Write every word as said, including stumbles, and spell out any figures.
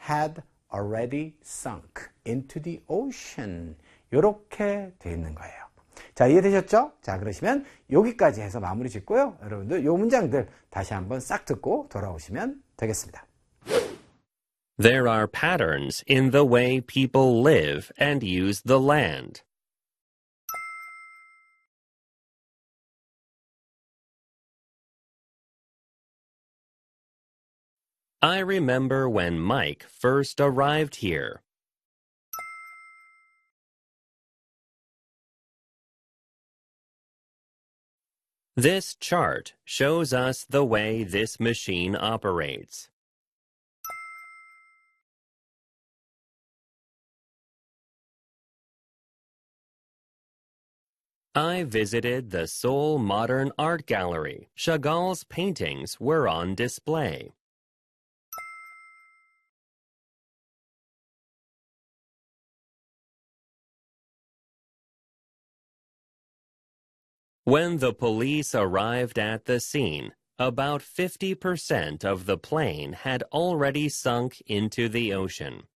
had already sunk into the ocean. 이렇게 되어 있는 거예요. 자, 이해되셨죠? 자, 그러시면 여기까지 해서 마무리 짓고요. 여러분들 이 문장들 다시 한번 싹 듣고 돌아오시면 되겠습니다. There are patterns in the way people live and use the land. I remember when Mike first arrived here. This chart shows us the way this machine operates. I visited the Seoul Modern Art Gallery. Chagall's paintings were on display. When the police arrived at the scene, about fifty percent of the plane had already sunk into the ocean.